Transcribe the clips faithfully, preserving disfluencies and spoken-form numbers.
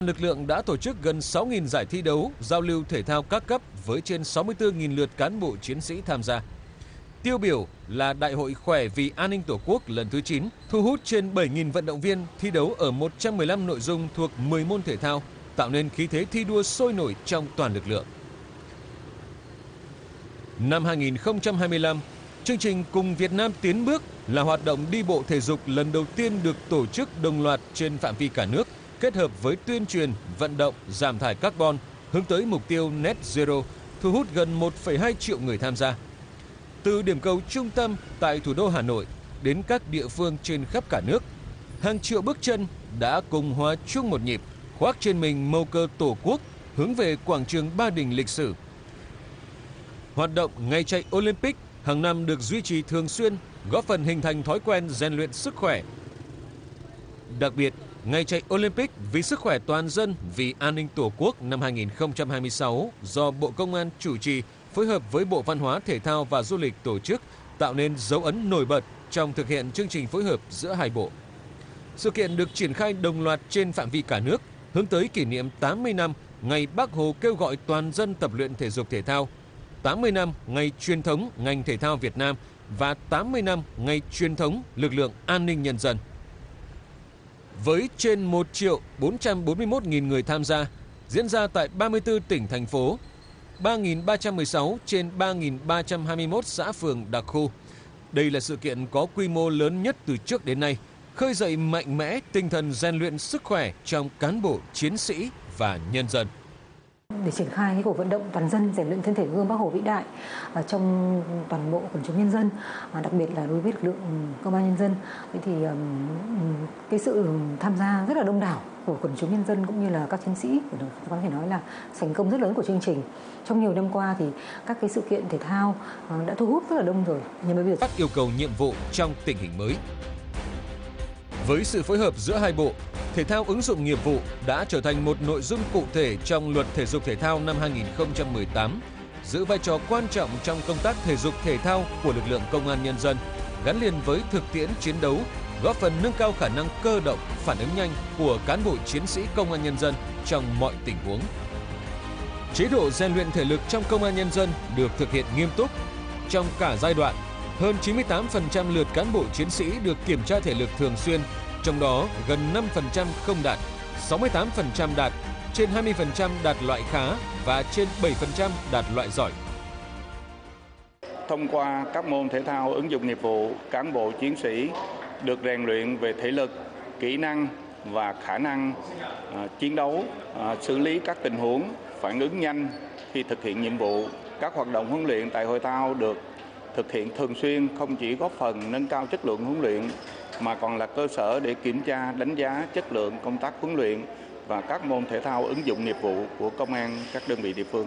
Lực lượng đã tổ chức gần sáu nghìn giải thi đấu, giao lưu thể thao các cấp với trên sáu mươi tư nghìn lượt cán bộ chiến sĩ tham gia. Tiêu biểu là Đại hội Khỏe vì An ninh Tổ quốc lần thứ chín, thu hút trên bảy nghìn vận động viên thi đấu ở một trăm mười lăm nội dung thuộc mười môn thể thao, tạo nên khí thế thi đua sôi nổi trong toàn lực lượng. Năm hai nghìn không trăm hai mươi lăm, chương trình Cùng Việt Nam tiến bước là hoạt động đi bộ thể dục lần đầu tiên được tổ chức đồng loạt trên phạm vi cả nước, kết hợp với tuyên truyền, vận động, giảm thải carbon, hướng tới mục tiêu Net Zero, thu hút gần một phẩy hai triệu người tham gia. Từ điểm cầu trung tâm tại thủ đô Hà Nội đến các địa phương trên khắp cả nước, hàng triệu bước chân đã cùng hòa chung một nhịp, khoác trên mình màu cờ Tổ quốc, hướng về quảng trường Ba Đình lịch sử. Hoạt động ngày chạy Olympic hàng năm được duy trì thường xuyên, góp phần hình thành thói quen rèn luyện sức khỏe. Đặc biệt, ngày chạy Olympic vì sức khỏe toàn dân vì an ninh Tổ quốc năm hai nghìn không trăm hai mươi sáu do Bộ Công an chủ trì phối hợp với Bộ Văn hóa Thể thao và Du lịch tổ chức, tạo nên dấu ấn nổi bật trong thực hiện chương trình phối hợp giữa hai bộ. Sự kiện được triển khai đồng loạt trên phạm vi cả nước, hướng tới kỷ niệm tám mươi năm ngày Bác Hồ kêu gọi toàn dân tập luyện thể dục thể thao, tám mươi năm ngày truyền thống ngành thể thao Việt Nam và tám mươi năm ngày truyền thống lực lượng an ninh nhân dân. Với trên một triệu bốn trăm bốn mươi mốt nghìn người tham gia, diễn ra tại ba mươi tư tỉnh, thành phố, ba nghìn ba trăm mười sáu trên ba nghìn ba trăm hai mươi mốt xã phường đặc khu. Đây là sự kiện có quy mô lớn nhất từ trước đến nay, khơi dậy mạnh mẽ tinh thần rèn luyện sức khỏe trong cán bộ, chiến sĩ và nhân dân. Để triển khai cái cuộc vận động toàn dân rèn luyện thân thể gương Bác Hồ vĩ đại trong toàn bộ quần chúng nhân dân, đặc biệt là đối với lực lượng công an nhân dân, thì cái sự tham gia rất là đông đảo của quần chúng nhân dân cũng như là các chiến sĩ, có thể nói là thành công rất lớn của chương trình. Trong nhiều năm qua thì các cái sự kiện thể thao đã thu hút rất là đông rồi. Nhưng bây giờ các yêu cầu nhiệm vụ trong tình hình mới. Với sự phối hợp giữa hai bộ, thể thao ứng dụng nghiệp vụ đã trở thành một nội dung cụ thể trong Luật Thể dục Thể thao năm hai nghìn không trăm mười tám, giữ vai trò quan trọng trong công tác thể dục thể thao của lực lượng công an nhân dân, gắn liền với thực tiễn chiến đấu, góp phần nâng cao khả năng cơ động, phản ứng nhanh của cán bộ chiến sĩ công an nhân dân trong mọi tình huống. Chế độ rèn luyện thể lực trong công an nhân dân được thực hiện nghiêm túc. Trong cả giai đoạn, hơn chín mươi tám phần trăm lượt cán bộ chiến sĩ được kiểm tra thể lực thường xuyên, trong đó gần năm phần trăm không đạt, sáu mươi tám phần trăm đạt, trên hai mươi phần trăm đạt loại khá và trên bảy phần trăm đạt loại giỏi. Thông qua các môn thể thao ứng dụng nghiệp vụ, cán bộ chiến sĩ được rèn luyện về thể lực, kỹ năng và khả năng uh, chiến đấu, uh, xử lý các tình huống, phản ứng nhanh khi thực hiện nhiệm vụ. Các hoạt động huấn luyện tại hội thao được thực hiện thường xuyên, không chỉ góp phần nâng cao chất lượng huấn luyện mà còn là cơ sở để kiểm tra, đánh giá chất lượng công tác huấn luyện và các môn thể thao ứng dụng nghiệp vụ của công an các đơn vị địa phương.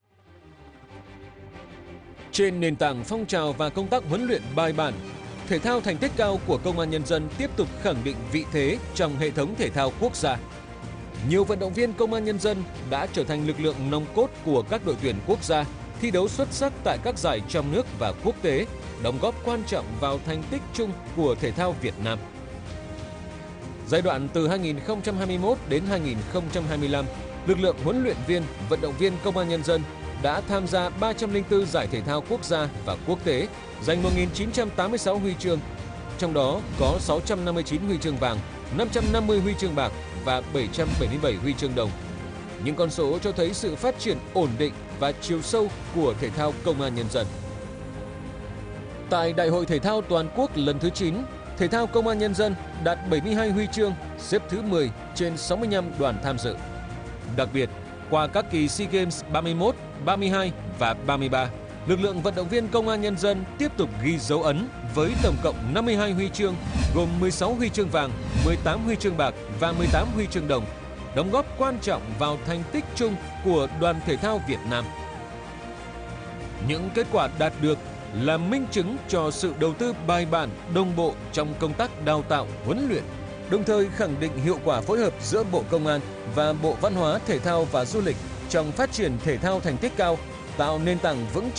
Trên nền tảng phong trào và công tác huấn luyện bài bản, thể thao thành tích cao của công an nhân dân tiếp tục khẳng định vị thế trong hệ thống thể thao quốc gia. Nhiều vận động viên công an nhân dân đã trở thành lực lượng nòng cốt của các đội tuyển quốc gia, thi đấu xuất sắc tại các giải trong nước và quốc tế, đóng góp quan trọng vào thành tích chung của thể thao Việt Nam. Giai đoạn từ hai nghìn không trăm hai mươi mốt đến hai nghìn không trăm hai mươi lăm, lực lượng huấn luyện viên, vận động viên công an nhân dân đã tham gia ba trăm lẻ bốn giải thể thao quốc gia và quốc tế, giành một nghìn chín trăm tám mươi sáu huy chương, trong đó có sáu trăm năm mươi chín huy chương vàng, năm trăm năm mươi huy chương bạc và bảy trăm bảy mươi bảy huy chương đồng. Những con số cho thấy sự phát triển ổn định và chiều sâu của thể thao công an nhân dân. Tại Đại hội Thể thao Toàn quốc lần thứ chín, thể thao công an nhân dân đạt bảy mươi hai huy chương, xếp thứ mười trên sáu mươi lăm đoàn tham dự. Đặc biệt, qua các kỳ SEA Games ba mươi mốt, ba mươi hai và ba mươi ba, lực lượng vận động viên công an nhân dân tiếp tục ghi dấu ấn với tổng cộng năm mươi hai huy chương, gồm mười sáu huy chương vàng, mười tám huy chương bạc và mười tám huy chương đồng, đóng góp quan trọng vào thành tích chung của đoàn thể thao Việt Nam. Những kết quả đạt được là minh chứng cho sự đầu tư bài bản, đồng bộ trong công tác đào tạo, huấn luyện, đồng thời khẳng định hiệu quả phối hợp giữa Bộ Công an và Bộ Văn hóa, Thể thao và Du lịch trong phát triển thể thao thành tích cao, tạo nền tảng vững chắc